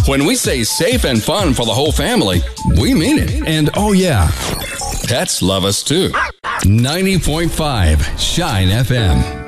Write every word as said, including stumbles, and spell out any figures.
When we say safe and fun for the whole family, we mean it. And oh yeah, pets love us too. ninety point five Shine F M.